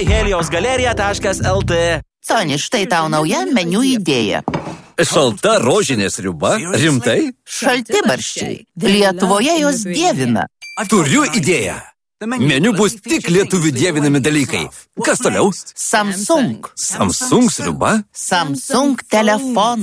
heliosgalerija.lt. Soni, štai tau nauja meniu idėja. Šalta rožinė sriuba? Rimtai? Šaltibarščiai. Lietuvoje jos dievina. Turiu idėją. Meniu bus tik lietuvių dievinami dalykai. Kas toliau? Samsung. Samsung sriuba? Samsung telefonas.